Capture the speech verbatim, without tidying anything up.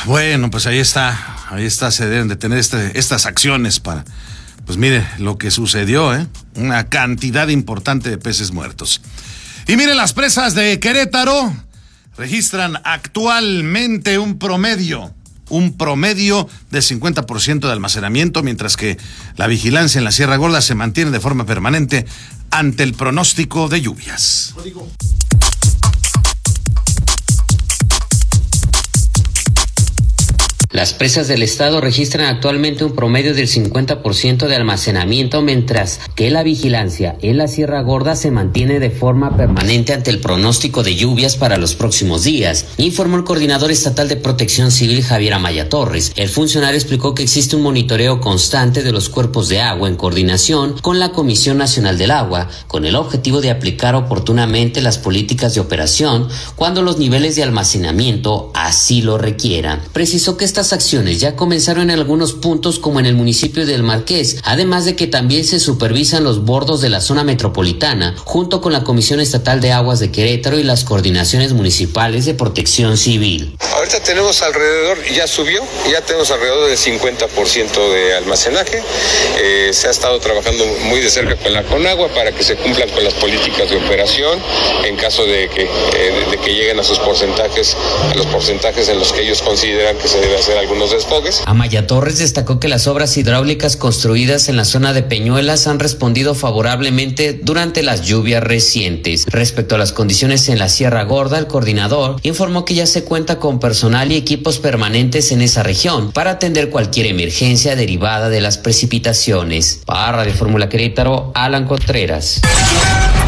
Bueno, pues ahí está, ahí está, se deben de tener este, estas acciones para, pues mire lo que sucedió, ¿eh? Una cantidad importante de peces muertos. Y mire, las presas de Querétaro registran actualmente un promedio, un promedio de cincuenta por ciento de almacenamiento, mientras que la vigilancia en la Sierra Gorda se mantiene de forma permanente ante el pronóstico de lluvias. Las presas del estado registran actualmente un promedio del cincuenta por ciento de almacenamiento, mientras que la vigilancia en la Sierra Gorda se mantiene de forma permanente ante el pronóstico de lluvias para los próximos días, informó el coordinador estatal de Protección Civil, Javier Amaya Torres. El funcionario explicó que existe un monitoreo constante de los cuerpos de agua en coordinación con la Comisión Nacional del Agua, con el objetivo de aplicar oportunamente las políticas de operación cuando los niveles de almacenamiento así lo requieran. Precisó que esta Estas acciones ya comenzaron en algunos puntos como en el municipio del Marqués, además de que también se supervisan los bordos de la zona metropolitana, junto con la Comisión Estatal de Aguas de Querétaro y las coordinaciones municipales de protección civil. Ahorita tenemos alrededor, ya subió, ya tenemos alrededor del cincuenta por ciento de almacenaje. Eh, se ha estado trabajando muy de cerca con la Conagua para que se cumplan con las políticas de operación en caso de que, eh, de que lleguen a sus porcentajes, a los porcentajes en los que ellos consideran que se debe hacer algunos desfogues. Amaya Torres destacó que las obras hidráulicas construidas en la zona de Peñuelas han respondido favorablemente durante las lluvias recientes. Respecto a las condiciones en la Sierra Gorda, el coordinador informó que ya se cuenta con personal y equipos permanentes en esa región para atender cualquier emergencia derivada de las precipitaciones. Para Radio Fórmula Querétaro, Alan Contreras.